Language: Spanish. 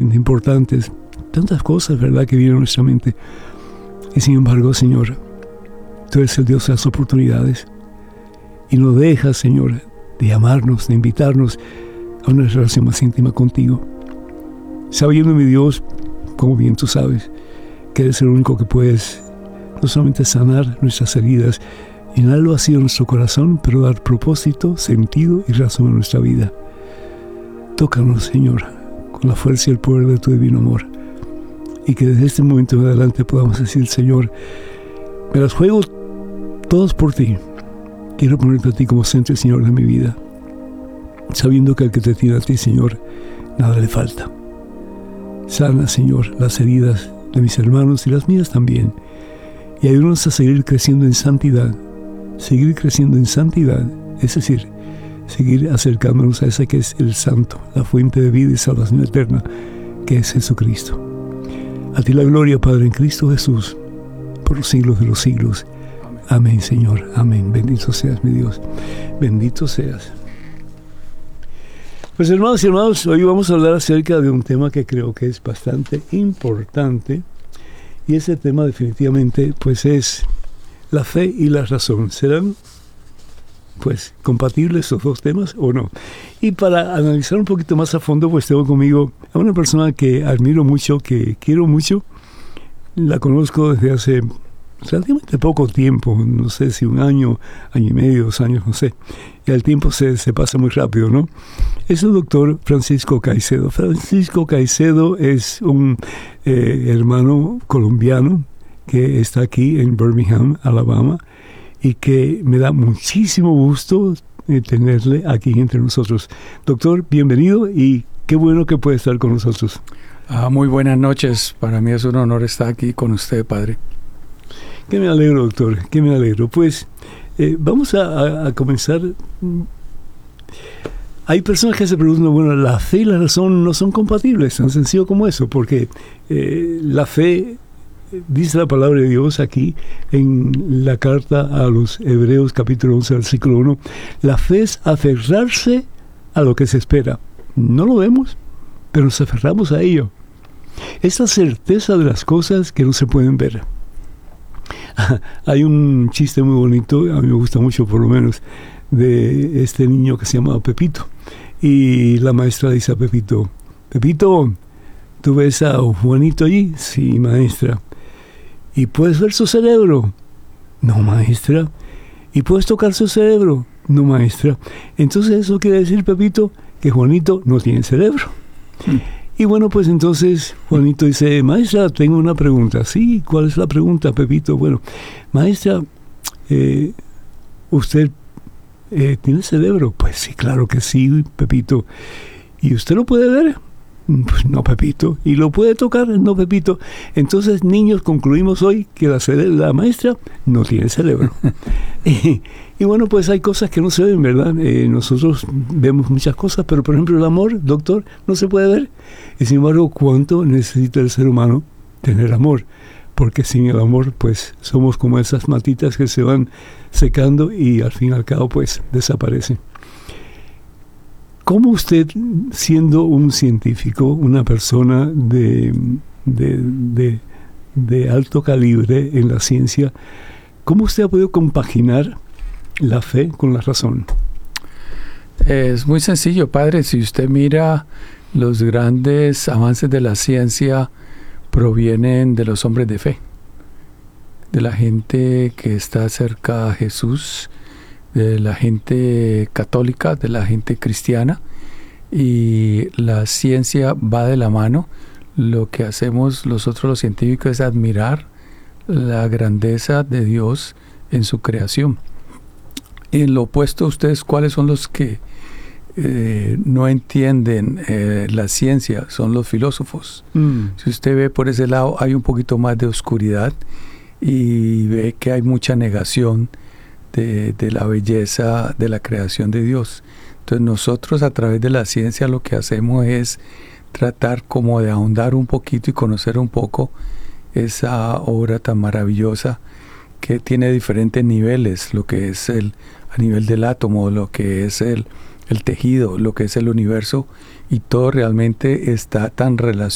sumamente importantes, tantas cosas, ¿verdad?, que vienen a nuestra mente. Y sin embargo, Señor, tú eres el Dios de las oportunidades y no dejas, Señor, de amarnos, de invitarnos a una relación más íntima contigo. Sabiendo, mi Dios, como bien tú sabes, que eres el único que puedes no solamente sanar nuestras heridas, llenar el vacío de nuestro corazón, pero dar propósito, sentido y razón a nuestra vida. Tócanos, Señor, con la fuerza y el poder de tu divino amor, y que desde este momento en adelante podamos decir: Señor, me las juego todos por ti. Quiero ponerte a ti como centro y Señor de mi vida, sabiendo que al que te tiene a ti, Señor, nada le falta. Sana, Señor, las heridas de mis hermanos y las mías también, y ayúdanos a seguir creciendo en santidad, es decir, seguir acercándonos a ese que es el Santo, la fuente de vida y salvación eterna, que es Jesucristo. A ti la gloria, Padre, en Cristo Jesús, por los siglos de los siglos. Amén, Señor. Amén. Bendito seas, mi Dios. Bendito seas. Pues, hermanos y hermanos, hoy vamos a hablar acerca de un tema que creo que es bastante importante. Y ese tema definitivamente, pues, es la fe y la razón. ¿Serán, pues, compatibles esos dos temas o no? Y para analizar un poquito más a fondo, pues tengo conmigo a una persona que admiro mucho, que quiero mucho. La conozco desde hace relativamente poco tiempo, no sé si un año, año y medio, 2 años, no sé. Y el tiempo se pasa muy rápido, ¿no? Es el doctor Francisco Caicedo. Francisco Caicedo es un hermano colombiano que está aquí en Birmingham, Alabama, y que me da muchísimo gusto tenerle aquí entre nosotros. Doctor, bienvenido y qué bueno que puede estar con nosotros. Muy buenas noches. Para mí es un honor estar aquí con usted, padre. Que me alegro, doctor, que me alegro. Pues vamos a comenzar. Hay personas que se preguntan, bueno, la fe y la razón no son compatibles, tan sencillo como eso, porque la fe, dice la palabra de Dios aquí en la carta a los Hebreos capítulo 11 versículo 1, la fe es aferrarse a lo que se espera. No lo vemos, pero nos aferramos a ello. Es la certeza de las cosas que no se pueden ver. Hay un chiste muy bonito, a mí me gusta mucho por lo menos, de este niño que se llama Pepito. Y la maestra dice a Pepito: Pepito, ¿tú ves a Juanito allí? Sí, maestra. ¿Y puedes ver su cerebro? No, maestra. ¿Y puedes tocar su cerebro? No, maestra. Entonces eso quiere decir, Pepito, que Juanito no tiene cerebro. Y bueno, pues entonces Juanito dice: maestra, tengo una pregunta. Sí, ¿cuál es la pregunta, Pepito? Bueno, maestra, ¿usted tiene cerebro? Pues sí, claro que sí, Pepito. ¿Y usted lo puede ver? Pues no, Pepito. ¿Y lo puede tocar? No, Pepito. Entonces, niños, concluimos hoy que la maestra no tiene cerebro. Y bueno, pues hay cosas que no se ven, ¿verdad? Nosotros vemos muchas cosas, pero por ejemplo el amor, doctor, no se puede ver. Y sin embargo, ¿cuánto necesita el ser humano tener amor? Porque sin el amor, pues somos como esas matitas que se van secando y al fin y al cabo, pues desaparecen. ¿Cómo usted, siendo un científico, una persona de alto calibre en la ciencia, cómo usted ha podido compaginar la fe con la razón? Es muy sencillo, padre. Si usted mira, los grandes avances de la ciencia provienen de los hombres de fe, de la gente que está cerca a Jesús, de la gente católica, de la gente cristiana, y la ciencia va de la mano. Lo que hacemos nosotros los científicos es admirar la grandeza de Dios en su creación. En lo opuesto, ustedes, ¿cuáles son los que no entienden la ciencia? Son los filósofos. Si usted ve por ese lado, hay un poquito más de oscuridad y ve que hay mucha negación de la belleza de la creación de Dios. Entonces nosotros a través de la ciencia lo que hacemos es tratar como de ahondar un poquito y conocer un poco esa obra tan maravillosa que tiene diferentes niveles, lo que es a nivel del átomo, lo que es el tejido, lo que es el universo, y todo realmente está tan relacionado